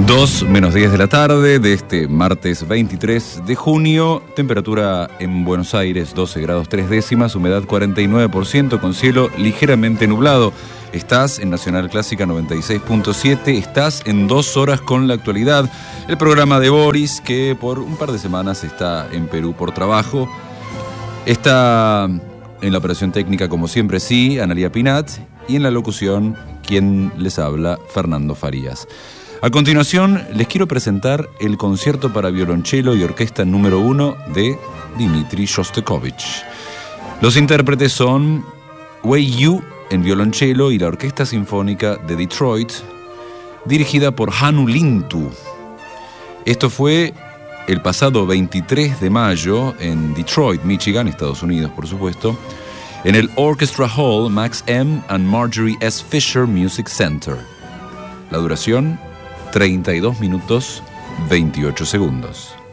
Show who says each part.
Speaker 1: 2:10 de la tarde de este martes 23 de junio. Temperatura en Buenos Aires 12 grados 3 décimas, humedad 49%, con cielo ligeramente nublado. Estás en Nacional Clásica 96.7, estás en 2 horas con la actualidad. El programa de Boris, que por un par de semanas está en Perú por trabajo. Está en la operación técnica, como siempre, sí, Analía Pinat, y en la locución, quien les habla, Fernando Farías. A continuación, les quiero presentar el concierto para violonchelo y orquesta número 1 de Dmitri Shostakovich. Los intérpretes son Wei Yu en violonchelo y la Orquesta Sinfónica de Detroit, dirigida por Hannu Lintu. Esto fue el pasado 23 de mayo en Detroit, Michigan, Estados Unidos, por supuesto, en el Orchestra Hall Max M. and Marjorie S. Fisher Music Center. La duración, 32 minutos 28 segundos.